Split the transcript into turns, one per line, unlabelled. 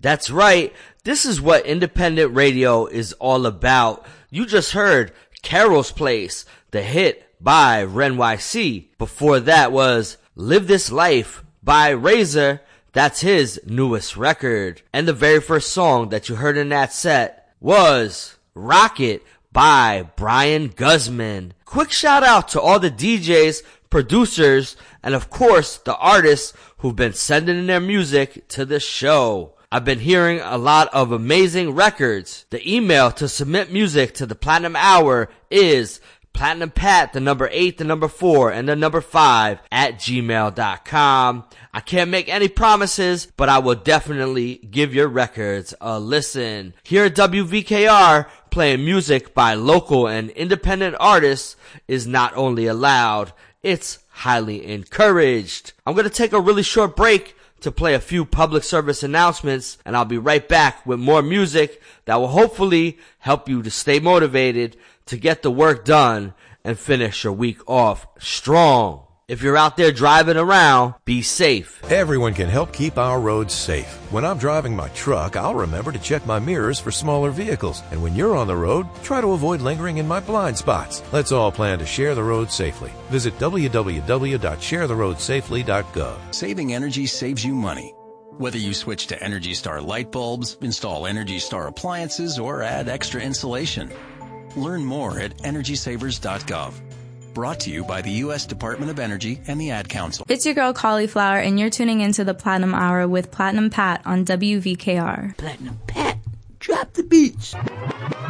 That's right. This is what independent radio is all about. You just heard Carol's Place, the hit by Ren YC. Before that was Live This Life by Razor. That's his newest record. And the very first song that you heard in that set was Rocket by Brian Guzman. Quick shout out to all the DJs, producers, and of course the artists who've been sending in their music to the show. I've been hearing a lot of amazing records. The email to submit music to the Platinum Hour is PlatinumPat, the number 8, the number 4, and the number 5 at gmail.com. I can't make any promises, but I will definitely give your records a listen. Here at WVKR, playing music by local and independent artists is not only allowed, it's highly encouraged. I'm going to take a really short break to play a few public service announcements, and I'll be right back with more music that will hopefully help you to stay motivated to get the work done and finish your week off strong. If you're out there driving around, be safe.
Everyone can help keep our roads safe. When I'm driving my truck, I'll remember to check my mirrors for smaller vehicles. And when you're on the road, try to avoid lingering in my blind spots. Let's all plan to share the road safely. Visit www.sharetheroadsafely.gov.
Saving energy saves you money. Whether you switch to Energy Star light bulbs, install Energy Star appliances, or add extra insulation. Learn more at EnergySavers.gov. Brought to you by the U.S. Department of Energy and the Ad Council.
It's your girl Cauliflower, and you're tuning into the Platinum Hour with Platinum Pat on WVKR.
Platinum Pat, drop the beats.